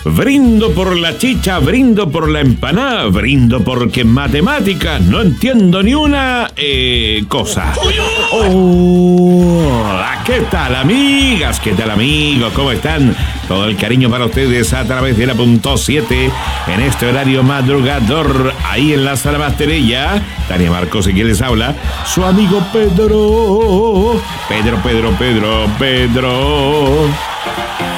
Brindo por la chicha, brindo por la empanada, brindo porque en matemáticas no entiendo ni una cosa. Hola, ¿qué tal, amigas? ¿Qué tal, amigos? ¿Cómo están? Todo el cariño para ustedes a través de la .7 en este horario madrugador, ahí en la sala Masterella. Tania Marcos y quien les habla, su amigo Pedro. Pedro.